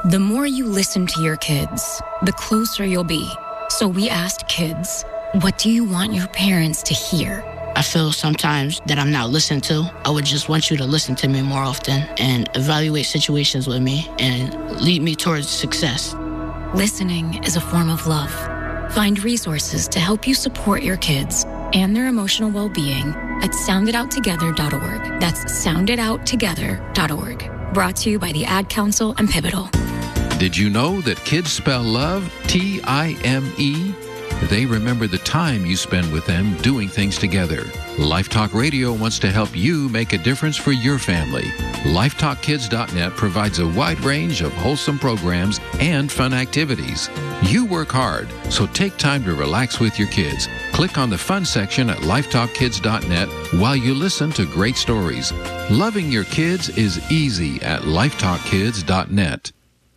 The more you listen to your kids, the closer you'll be. So we asked kids, what do you want your parents to hear? I feel sometimes that I'm not listened to. I would just want you to listen to me more often and evaluate situations with me and lead me towards success. Listening is a form of love. Find resources to help you support your kids and their emotional well-being at sounditouttogether.org. That's sounditouttogether.org. Brought to you by the Ad Council and Pivotal. Did you know that kids spell love T-I-M-E? They remember the time you spend with them doing things together. Life Talk Radio wants to help you make a difference for your family. LifeTalkKids.net provides a wide range of wholesome programs and fun activities. You work hard, so take time to relax with your kids. Click on the fun section at LifeTalkKids.net while you listen to great stories. Loving your kids is easy at LifeTalkKids.net.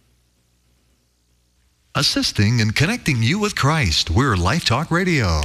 Assisting and connecting you with Christ. We're Life Talk Radio.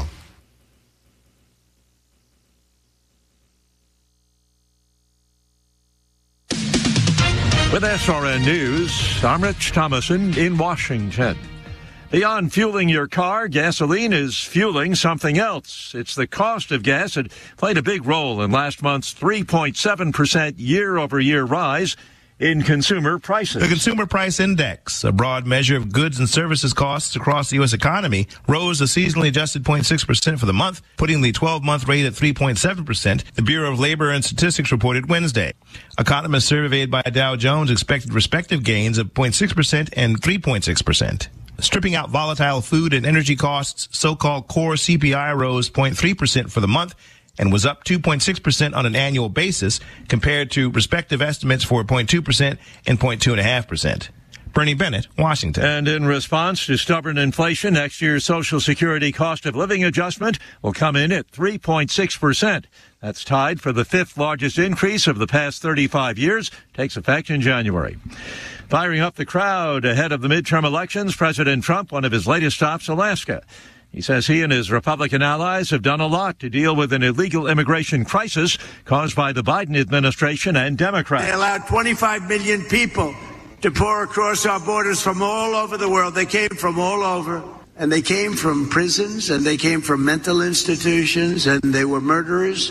With SRN News, I'm Rich Thomason in Washington. Beyond fueling your car, gasoline is fueling something else. It's the cost of gas that played a big role in last month's 3.7% year-over-year rise in consumer prices. The Consumer Price Index, a broad measure of goods and services costs across the U.S. economy, rose a seasonally adjusted 0.6% for the month, putting the 12-month rate at 3.7%, the Bureau of Labor and Statistics reported Wednesday. Economists surveyed by Dow Jones expected respective gains of 0.6% and 3.6%. Stripping out volatile food and energy costs, so-called core CPI rose 0.3% for the month, and was up 2.6% on an annual basis compared to respective estimates for 0.2% and 0.2.5%. Bernie Bennett, Washington. And in response to stubborn inflation, next year's Social Security cost of living adjustment will come in at 3.6%. That's tied for the fifth largest increase of the past 35 years. Takes effect in January. Firing up the crowd ahead of the midterm elections, President Trump, one of his latest stops, Alaska. He says he and his Republican allies have done a lot to deal with an illegal immigration crisis caused by the Biden administration and Democrats. They allowed 25 million people to pour across our borders from all over the world. They came from all over, and they came from prisons, and they came from mental institutions, and they were murderers.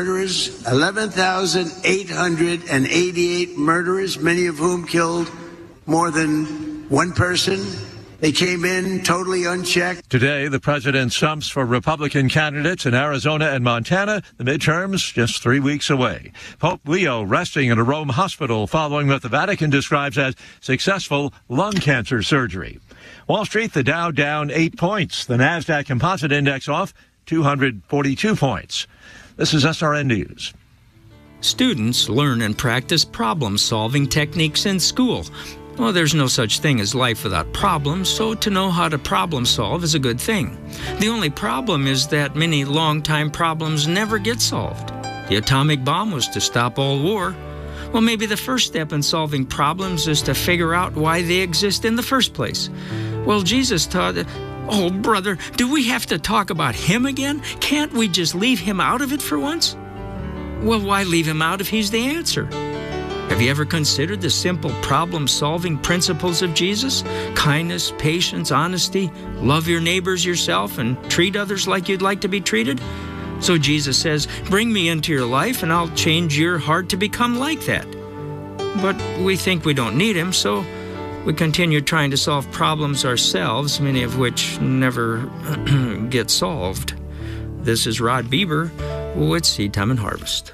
11,888 murderers, many of whom killed more than one person. They came in totally unchecked. Today, the president stumps for Republican candidates in Arizona and Montana. The midterms just 3 weeks away. Pope Leo resting in a Rome hospital following what the Vatican describes as successful lung cancer surgery. Wall Street, the Dow down 8 points. The NASDAQ Composite Index off 242 points. This is SRN News. Students learn and practice problem-solving techniques in school. Well, there's no such thing as life without problems, so to know how to problem solve is a good thing. The only problem is that many long-time problems never get solved. The atomic bomb was to stop all war. Well, maybe the first step in solving problems is to figure out why they exist in the first place. Well, Jesus taught that, oh, brother, do we have to talk about him again? Can't we just leave him out of it for once? Well, why leave him out if he's the answer? Have you ever considered the simple problem-solving principles of Jesus? Kindness, patience, honesty, love your neighbors yourself, and treat others like you'd like to be treated? So Jesus says, bring me into your life and I'll change your heart to become like that. But we think we don't need him, so we continue trying to solve problems ourselves, many of which never get solved. This is Rod Bieber with Seed Time and Harvest.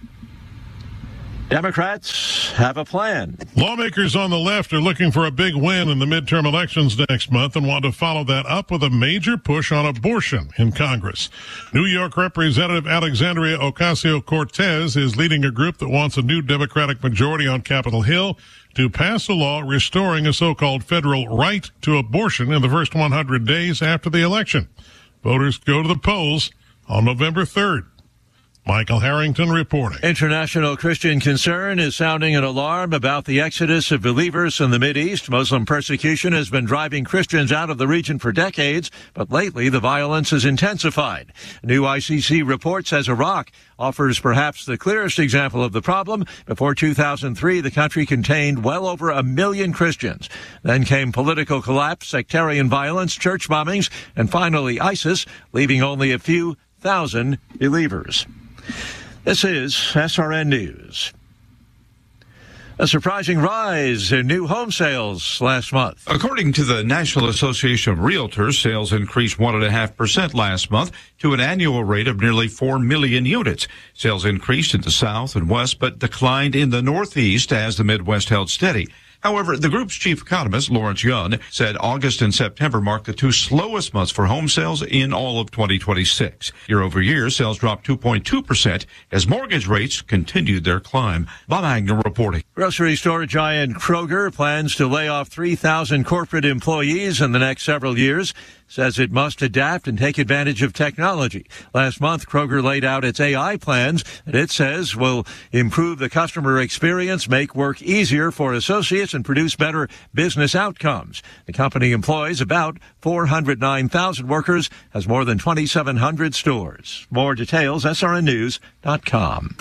Democrats have a plan. Lawmakers on the left are looking for a big win in the midterm elections next month and want to follow that up with a major push on abortion in Congress. New York Representative Alexandria Ocasio-Cortez is leading a group that wants a new Democratic majority on Capitol Hill to pass a law restoring a so-called federal right to abortion in the first 100 days after the election. Voters go to the polls on November 3rd. Michael Harrington reporting. International Christian Concern is sounding an alarm about the exodus of believers in the Mideast. Muslim persecution has been driving Christians out of the region for decades, but lately the violence has intensified. A new ICC report says Iraq offers perhaps the clearest example of the problem. Before 2003, the country contained well over 1 million Christians. Then came political collapse, sectarian violence, church bombings, and finally ISIS, leaving only a few thousand believers. This is SRN News. A surprising rise in new home sales last month. According to the National Association of Realtors, sales increased 1.5% last month to an annual rate of nearly 4 million units. Sales increased in the South and West, but declined in the Northeast as the Midwest held steady. However, the group's chief economist, Lawrence Yun, said August and September marked the two slowest months for home sales in all of 2026. Year over year, sales dropped 2.2% as mortgage rates continued their climb. Bob Agnew reporting. Grocery store giant Kroger plans to lay off 3,000 corporate employees in the next several years. Says it must adapt and take advantage of technology. Last month, Kroger laid out its AI plans that it says will improve the customer experience, make work easier for associates, and produce better business outcomes. The company employs about 409,000 workers, has more than 2,700 stores. More details, srnnews.com.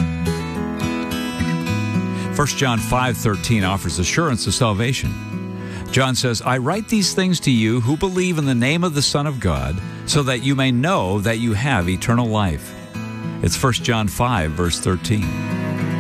1 John 5:13 offers assurance of salvation. John says, I write these things to you who believe in the name of the Son of God, so that you may know that you have eternal life. It's 1 John 5, verse 13.